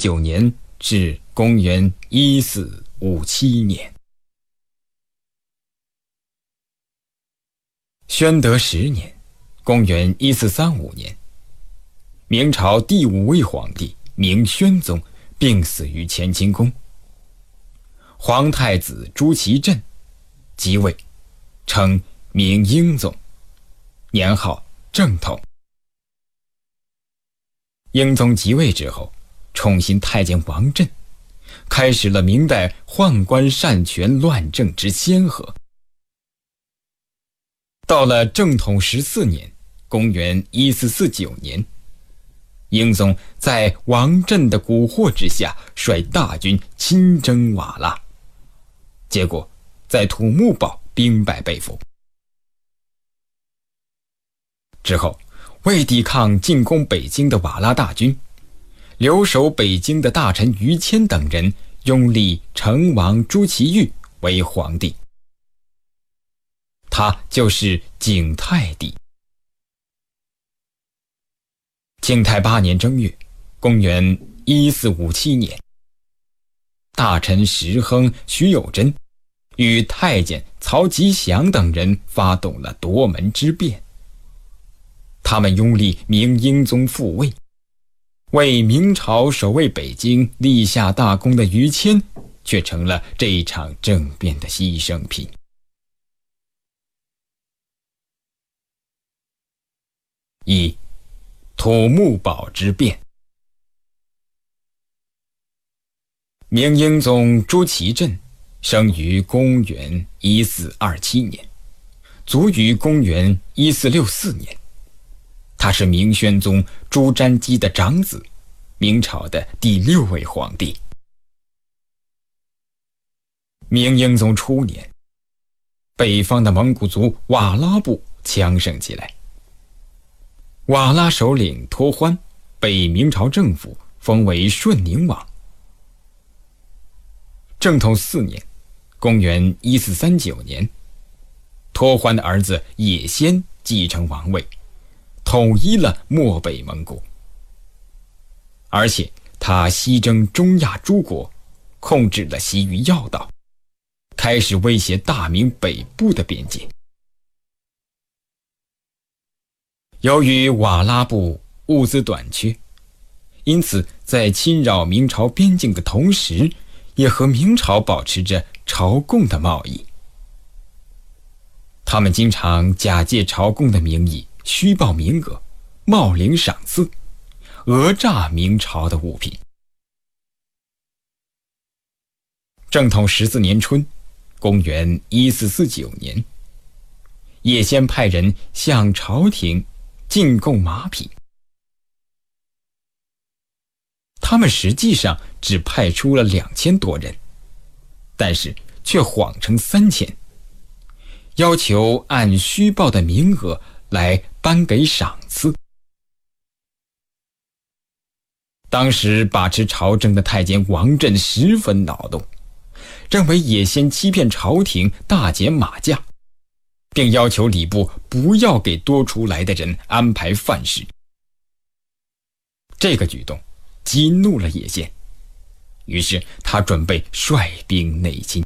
1449年至公元1457年。宣德10年，公元1435年，明朝第5位皇帝明宣宗病死于乾清宫。皇太子朱祁镇即位，称明英宗，年号正统。英宗即位之后，宠信太监王振，开始了明代宦官擅权乱政之先河。到了正统14年，公元1449年，英宗在王振的蛊惑之下，率大军亲征瓦剌，结果在土木堡兵败被俘。之后，为抵抗进攻北京的瓦剌大军，留守北京的大臣于谦等人拥立成王朱祁钰为皇帝，他就是景泰帝。景泰8年正月，公元1457年，大臣石亨、徐有贞与太监曹吉祥等人发动了夺门之变。他们拥立明英宗复位，为明朝守卫北京立下大功的于谦却成了这一场政变的牺牲品。1. 土木堡之变。明英宗朱祁镇生于公元1427年，卒于公元1464年。他是明宣宗朱瞻基的长子，明朝的第6位皇帝。明英宗初年，北方的蒙古族瓦剌部强盛起来，瓦剌首领托欢被明朝政府封为顺宁王。正统4年，公元1439年，托欢的儿子也先继承王位，统一了漠北蒙古，而且他西征中亚诸国，控制了西域要道，开始威胁大明北部的边界。由于瓦剌部物资短缺，因此在侵扰明朝边境的同时，也和明朝保持着朝贡的贸易。他们经常假借朝贡的名义虚报名额，冒领赏赐，讹诈明朝的物品。正统14年春，公元1449年，也先派人向朝廷进贡马匹。他们实际上只派出了2000多人，但是却谎称3000，要求按虚报的名额来颁给赏赐。当时把持朝政的太监王振十分恼怒，认为也先欺骗朝廷，大减马价，并要求礼部不要给多出来的人安排饭食。这个举动激怒了也先，于是他准备率兵内侵。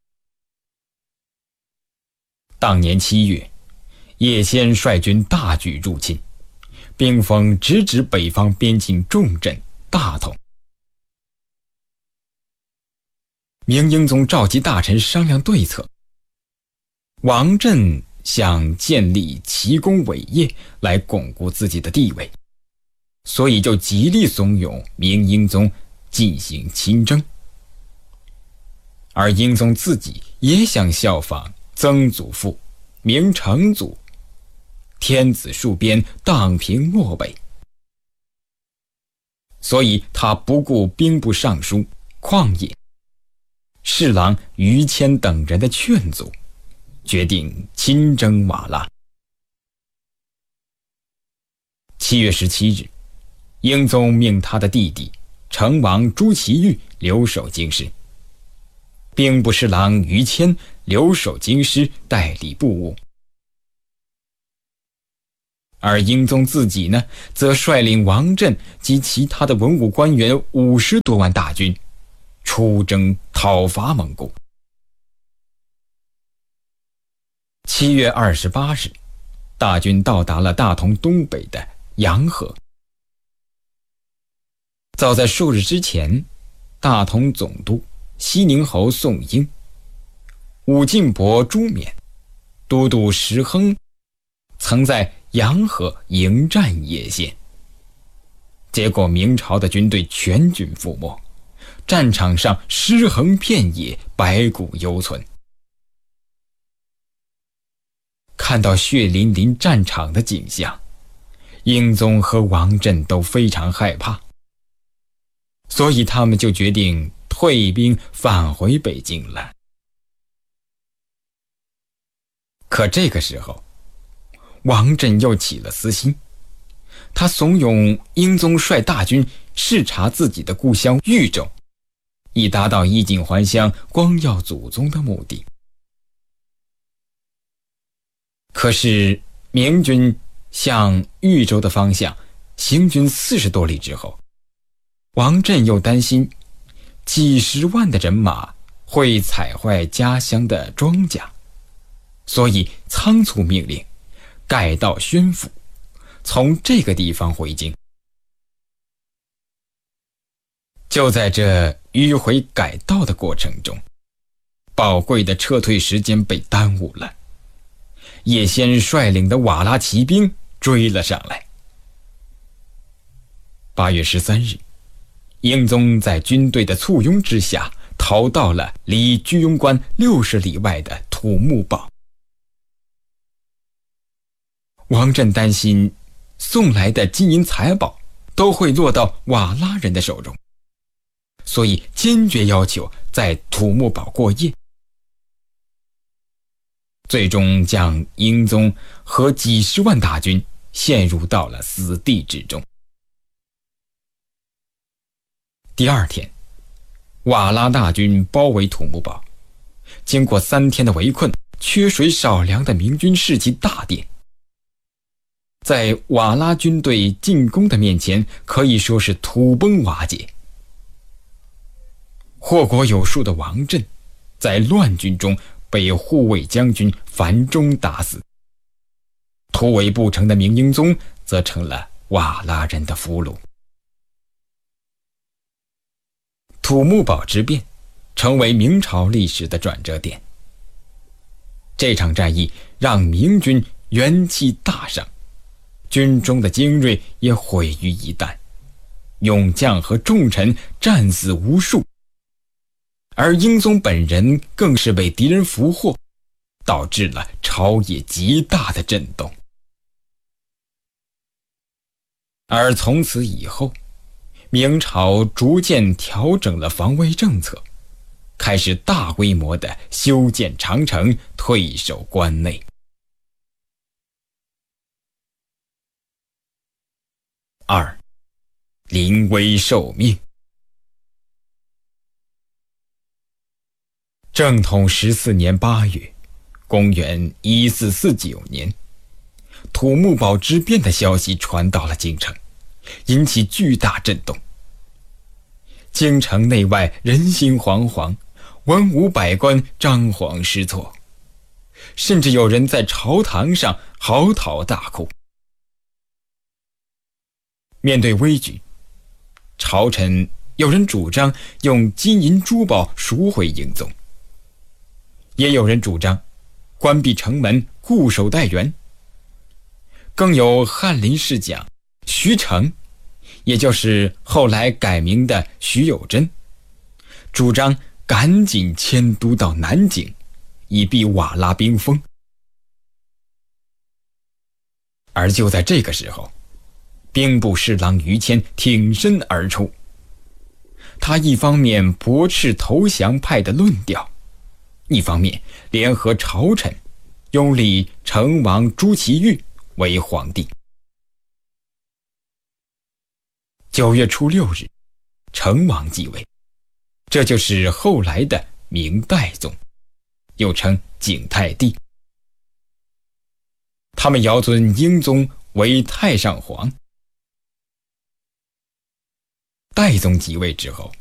当年7月，也先率军大举入侵，兵锋直指北方边境重镇大同。明英宗召集大臣商量对策，王振想建立奇功伟业来巩固自己的地位，所以就极力怂恿明英宗进行亲征。而英宗自己也想效仿曾祖父明成祖，天子戍边，荡平漠北，所以他不顾兵部尚书旷野、侍郎于谦等人的劝阻，决定亲征瓦剌。7月17日，英宗命他的弟弟成王朱祁钰留守京师，兵部侍郎于谦留守京师代理部务。 而英宗自己呢，则率领王振及其他的文武官员50多万大军，出征讨伐蒙古。7月28日，大军到达了大同东北的洋河。早在数日之前，大同总督西宁侯宋英、武进伯朱冕、都督石亨曾在洋河迎战叶县，结果明朝的军队全军覆没，战场上尸横遍野，白骨犹存。看到血淋淋战场的景象，英宗和王振都非常害怕，所以他们就决定退兵返回北京了。可这个时候，王振又起了私心，他怂恿英宗率大军视察自己的故乡豫州，以达到衣锦还乡、光耀祖宗的目的。可是明军向豫州的方向行军40多里之后，王振又担心几十万的人马会踩坏家乡的庄稼，所以仓促命令改道宣府，从这个地方回京。就在这迂回改道的过程中，宝贵的撤退时间被耽误了。叶先率领的瓦剌骑兵追了上来。8月13日，英宗在军队的簇拥之下逃到了离居庸关60里外的土木堡。王振担心送来的金银财宝都会落到瓦剌人的手中，所以坚决要求在土木堡过夜，最终将英宗和几十万大军陷入到了死地之中。第二天，瓦剌大军包围土木堡，经过3天的围困，缺水少粮的明军士气大跌。在瓦剌军队进攻的面前，可以说是土崩瓦解。祸国有术的王振在乱军中被护卫将军樊中打死，突围不成的明英宗则成了瓦剌人的俘虏。土木堡之变成为明朝历史的转折点。这场战役让明军元气大伤，军中的精锐也毁于一旦，勇将和重臣战死无数，而英宗本人更是被敌人俘获，导致了朝野极大的震动。而从此以后，明朝逐渐调整了防卫政策，开始大规模的修建长城，退守关内。2. 临危受命。正统14年8月，公元1449年，土木堡之变的消息传到了京城，引起巨大震动。京城内外人心惶惶，文武百官张皇失措，甚至有人在朝堂上嚎啕大哭。面对危局，朝臣有人主张用金银珠宝赎回英宗，也有人主张关闭城门，固守待援。更有翰林侍讲徐成，也就是后来改名的徐有贞，主张赶紧迁都到南京，以避瓦剌兵锋。而就在这个时候，兵部侍郎于谦挺身而出，他一方面驳斥投降派的论调，一方面联合朝臣拥立成王朱祁钰为皇帝。9月初6日，成王继位，这就是后来的明代宗，又称景泰帝。他们遥尊英宗为太上皇。代宗即位之后，